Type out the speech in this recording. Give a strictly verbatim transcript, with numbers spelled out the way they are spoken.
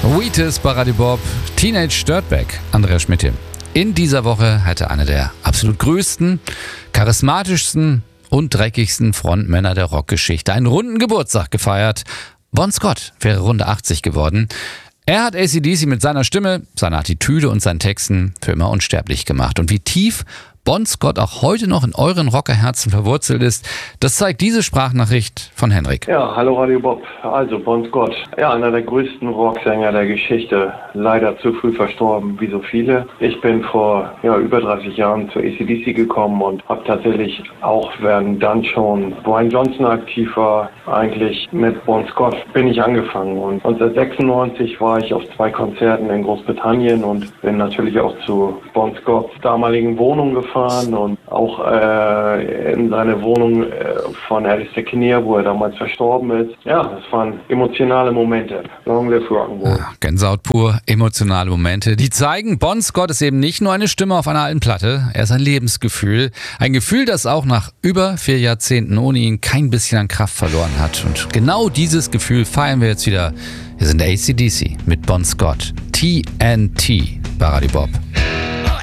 Wheatus bei Radio Bob, Teenage Dirtbag, Andreas Schmidt. In dieser Woche hatte einer der absolut größten, charismatischsten und dreckigsten Frontmänner der Rockgeschichte einen runden Geburtstag gefeiert. Bon Scott wäre Runde achtzig geworden. Er hat A C D C mit seiner Stimme, seiner Attitüde und seinen Texten für immer unsterblich gemacht. Und wie tief Bon Scott auch heute noch in euren Rockerherzen verwurzelt ist, das zeigt diese Sprachnachricht von Henrik. Ja, hallo Radio Bob. Also Bon Scott, ja, einer der größten Rocksänger der Geschichte, leider zu früh verstorben, wie so viele. Ich bin vor ja, über dreißig Jahren zu A C D C gekommen und habe tatsächlich auch, während dann schon Brian Johnson aktiv war, eigentlich mit Bon Scott bin ich angefangen. Und neunzehnhundertsechsundneunzig war ich auf zwei Konzerten in Großbritannien und bin natürlich auch zu Bon Scotts damaligen Wohnung gefahren und auch äh, in seine Wohnung äh, von Alistair Kinnear, wo er damals verstorben ist. Ja, das waren emotionale Momente. Long live Rock'n'Roll. Ja, Gänsehaut pur, emotionale Momente. Die zeigen, Bon Scott ist eben nicht nur eine Stimme auf einer alten Platte, er ist ein Lebensgefühl. Ein Gefühl, das auch nach über vier Jahrzehnten ohne ihn kein bisschen an Kraft verloren hat. Und genau dieses Gefühl feiern wir jetzt wieder. Wir sind A C D C mit Bon Scott. T N T bei Radio Bob.